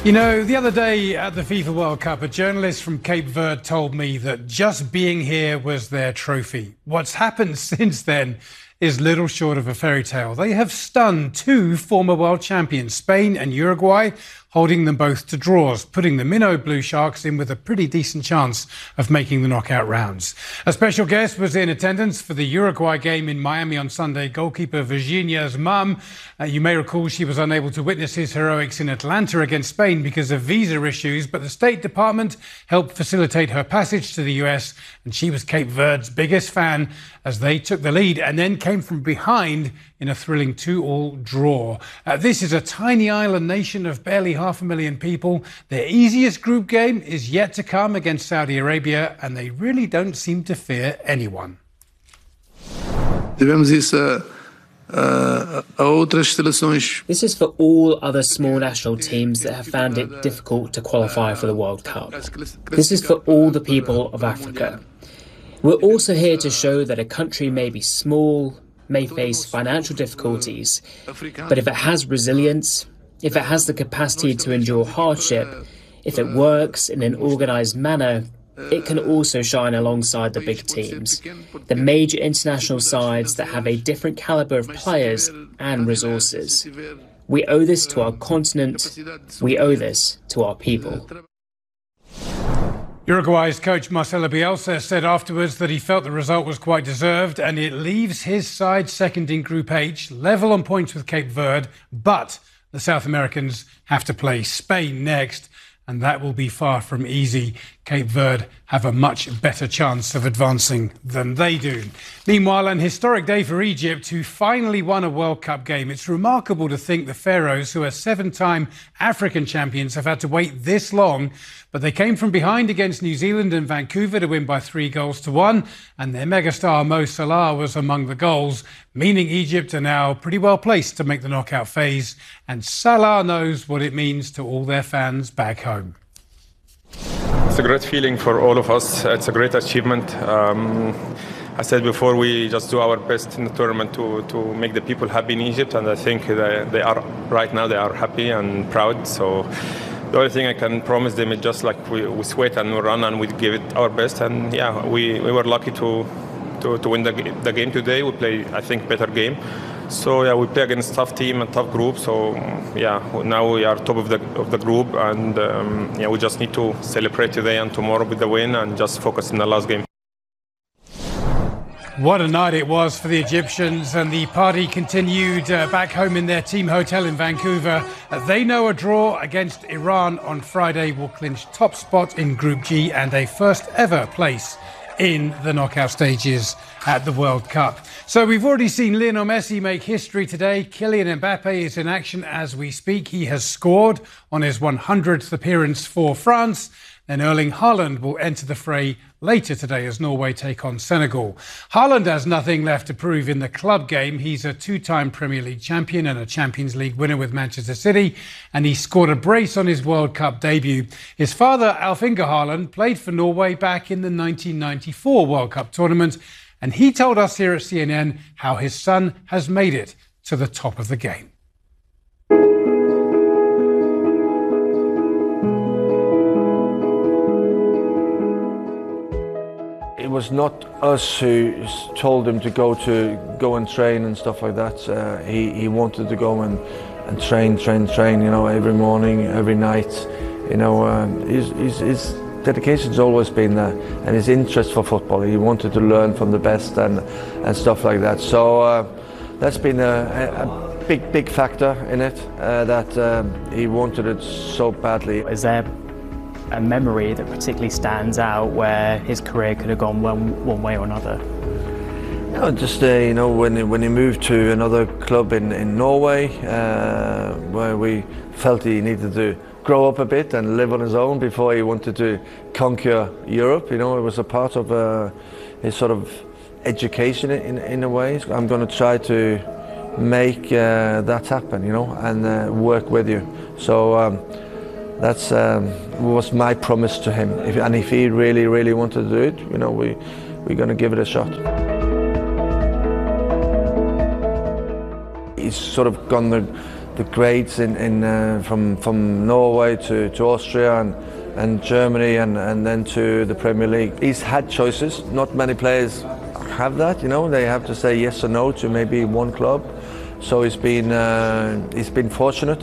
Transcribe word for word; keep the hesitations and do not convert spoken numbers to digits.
You know, the other day at the FIFA World Cup, a journalist from Cape Verde told me that just being here was their trophy. What's happened since then is little short of a fairy tale. They have stunned two former world champions, Spain and Uruguay, holding them both to draws, putting the Minnow Blue Sharks in with a pretty decent chance of making the knockout rounds. A special guest was in attendance for the Uruguay game in Miami on Sunday, goalkeeper Virginia's mum. Uh, you may recall she was unable to witness his heroics in Atlanta against Spain because of visa issues, but the State Department helped facilitate her passage to the U S, and she was Cape Verde's biggest fan as they took the lead and then came from behind in a thrilling two-all draw. Uh, this is a tiny island nation of barely half a million people. Their easiest group game is yet to come against Saudi Arabia, and they really don't seem to fear anyone. Tivemos isso a outras seleções. This is for all other small national teams that have found it difficult to qualify for the World Cup. This is for all the people of Africa. We're also here to show that a country may be small, may face financial difficulties, but if it has resilience, if it has the capacity to endure hardship, if it works in an organised manner, it can also shine alongside the big teams, the major international sides that have a different calibre of players and resources. We owe this to our continent, we owe this to our people. Uruguay's coach Marcelo Bielsa said afterwards that he felt the result was quite deserved, and it leaves his side second in Group H, level on points with Cape Verde, but the South Americans have to play Spain next, and that will be far from easy. Cape Verde have a much better chance of advancing than they do. Meanwhile, an historic day for Egypt, who finally won a World Cup game. It's remarkable to think the Pharaohs, who are seven-time African champions, have had to wait this long, but they came from behind against New Zealand and Vancouver to win by three goals to one, and their megastar Mo Salah was among the goals, meaning Egypt are now pretty well placed to make the knockout phase, and Salah knows what it means to all their fans back home. It's a great feeling for all of us. It's a great achievement. Um, I said before, we just do our best in the tournament to, to make the people happy in Egypt, and I think they, they are right now. They are happy and proud. So the only thing I can promise them is just like we, we sweat and we run and we give it our best. And yeah, we, we were lucky to to, to win the, the game today. We play, I think, better game. So yeah, we play against tough team and tough group. So yeah, now we are top of the of the group, and um, yeah, we just need to celebrate today and tomorrow with the win, and just focus in the last game. What a night it was for the Egyptians, and the party continued uh, back home in their team hotel in Vancouver. Uh, they know a draw against Iran on Friday will clinch top spot in Group G and a first ever place in the knockout stages at the World Cup. So we've already seen Lionel Messi make history today. Kylian Mbappe is in action as we speak. He has scored on his one hundredth appearance for France. Then Erling Haaland will enter the fray later today as Norway take on Senegal. Haaland has nothing left to prove in the club game. He's a two-time Premier League champion and a Champions League winner with Manchester City, and he scored a brace on his World Cup debut. His father, Alf-Inge Haaland, played for Norway back in the nineteen ninety-four World Cup tournament, and he told us here at C N N how his son has made it to the top of the game. It was not us who told him to go to go and train and stuff like that. Uh, he he wanted to go and, and train, train, train. You know, every morning, every night. You know, um, his, his his dedication's always been there, and his interest for football. He wanted to learn from the best and and stuff like that. So uh, that's been a, a big big factor in it. Uh, that um, he wanted it so badly. Is there a memory that particularly stands out where his career could have gone one, one way or another? No, just uh, you know, when he, when he moved to another club in, in Norway, uh, where we felt he needed to grow up a bit and live on his own before he wanted to conquer Europe. You know, it was a part of uh, his sort of education in, in a way. I'm going to try to make uh, that happen, you know, and uh, work with you. So um, That's um, was my promise to him, if, and if he really, really wanted to do it, you know, we we're going to give it a shot. He's sort of gone the the grades in, in uh, from from Norway to, to Austria and and Germany and, and then to the Premier League. He's had choices. Not many players have that, you know. They have to say yes or no to maybe one club. So he's been uh, he's been fortunate